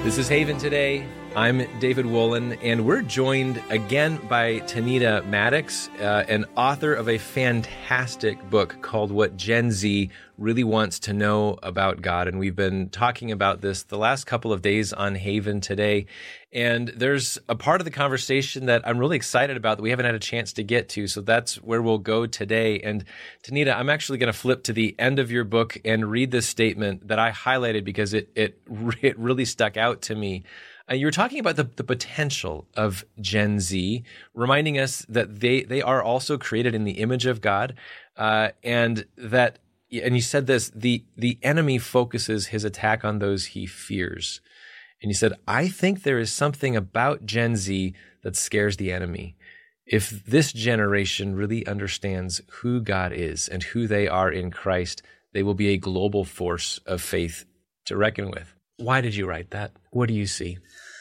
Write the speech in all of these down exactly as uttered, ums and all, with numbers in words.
This is Haven Today. I'm David Wolin, and we're joined again by Tanita Maddox, uh, an author of a fantastic book called What Gen Z Really Wants to Know About God. And we've been talking about this the last couple of days on Haven Today. And there's a part of the conversation that I'm really excited about that we haven't had a chance to get to. So that's where we'll go today. And Tanita, I'm actually going to flip to the end of your book and read this statement that I highlighted because it it, it really stuck out to me. Uh, you were talking about the, the potential of Gen Z, reminding us that they, they are also created in the image of God, uh, and that, and you said this, the, the enemy focuses his attack on those he fears. And you said, I think there is something about Gen Z that scares the enemy. If this generation really understands who God is and who they are in Christ, they will be a global force of faith to reckon with. Why did you write that? What do you see?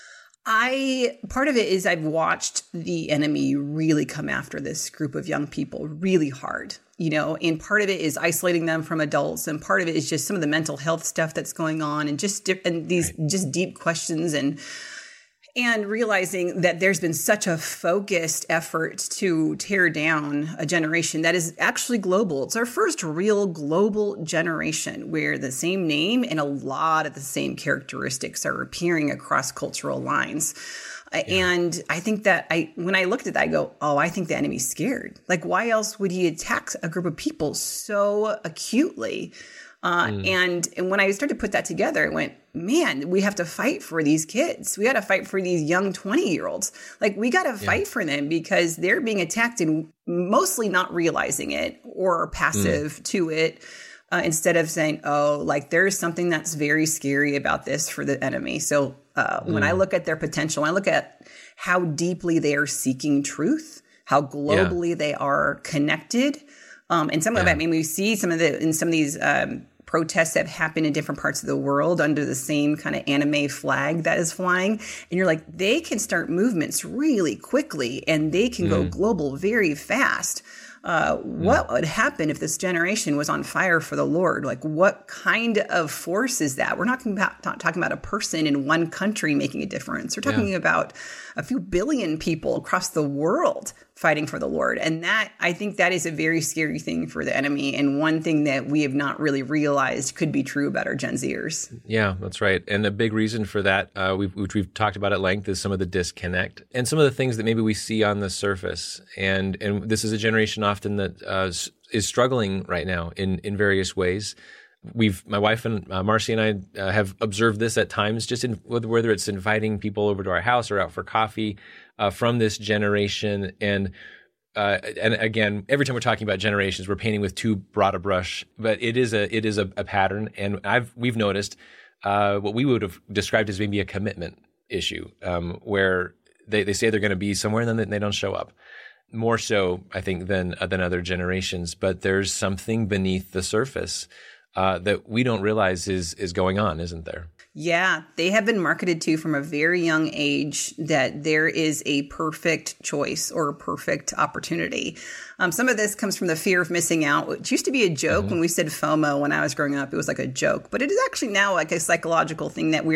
I, part of it is I've watched the enemy really come after this group of young people really hard, you know, and part of it is isolating them from adults. And part of it is just some of the mental health stuff that's going on and just, and these right. just deep questions and, and realizing that there's been such a focused effort to tear down a generation that is actually global. It's our first real global generation where the same name and a lot of the same characteristics are appearing across cultural lines. Yeah. And I think that I, when I looked at that, I go, oh, I think the enemy's scared. Like, why else would he attack a group of people so acutely? Uh, mm. and, and when I started to put that together, I went, man, we have to fight for these kids. We got to fight for these young twenty year olds. Like, we got to fight yeah. for them because they're being attacked and mostly not realizing it or passive mm. to it. Uh, instead of saying, oh, like there's something that's very scary about this for the enemy. So uh, mm. when I look at their potential, I look at how deeply they are seeking truth, how globally yeah. they are connected. Um, and some yeah. of that, I mean, we see some of the, in some of these um, protests that happen in different parts of the world under the same kind of anime flag that is flying. And you're like, they can start movements really quickly and they can mm. go global very fast. Uh, what mm. would happen if this generation was on fire for the Lord? Like, what kind of force is that? We're not talking about, not talking about a person in one country making a difference. We're talking yeah. about a few billion people across the world fighting for the Lord. And that, I think that is a very scary thing for the enemy. And one thing that we have not really realized could be true about our Gen Zers. Yeah, that's right. And a big reason for that, uh, we've, which we've talked about at length, is some of the disconnect and some of the things that maybe we see on the surface. And and this is a generation often that uh, is struggling right now in, in various ways. We've, my wife and uh, Marcy and I uh, have observed this at times, just in whether it's inviting people over to our house or out for coffee uh, from this generation. And uh, and again, every time we're talking about generations, we're painting with too broad a brush, but it is a it is a, a pattern. And I've we've noticed uh, what we would have described as maybe a commitment issue, um, where they, they say they're going to be somewhere and then they don't show up. More so, I think, than uh, than other generations. But there's something beneath the surface Uh, that we don't realize is is going on, isn't there? Yeah, they have been marketed to from a very young age that there is a perfect choice or a perfect opportunity. Um, some of this comes from the fear of missing out, which used to be a joke mm-hmm. when we said FOMO when I was growing up. It was like a joke, but it is actually now like a psychological thing that we're